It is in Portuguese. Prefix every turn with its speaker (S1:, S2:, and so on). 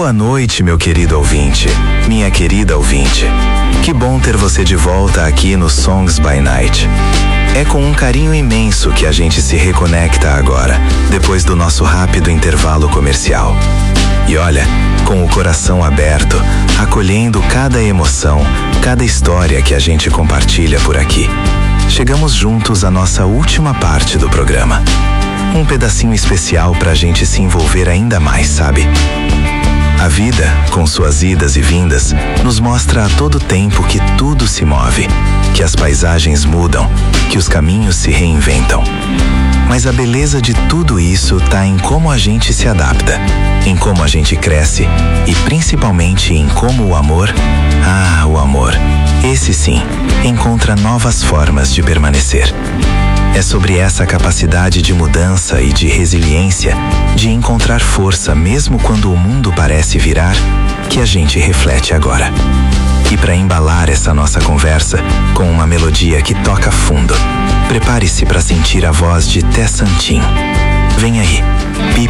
S1: Boa noite, meu querido ouvinte, minha querida ouvinte. Que bom ter você de volta aqui no Songs by Night. É com um carinho imenso que a gente se reconecta agora, depois do nosso rápido intervalo comercial. E olha, com o coração aberto, acolhendo cada emoção, cada história que a gente compartilha por aqui. Chegamos juntos à nossa última parte do programa. Um pedacinho especial pra gente se envolver ainda mais, sabe? A vida, com suas idas e vindas, nos mostra a todo tempo que tudo se move, que as paisagens mudam, que os caminhos se reinventam. Mas a beleza de tudo isso tá em como a gente se adapta, em como a gente cresce e principalmente em como o amor, o amor, esse sim, encontra novas formas de permanecer. É sobre essa capacidade de mudança e de resiliência, de encontrar força mesmo quando o mundo parece virar, que a gente reflete agora. E para embalar essa nossa conversa com uma melodia que toca fundo, prepare-se para sentir a voz de Té Santin. Vem aí,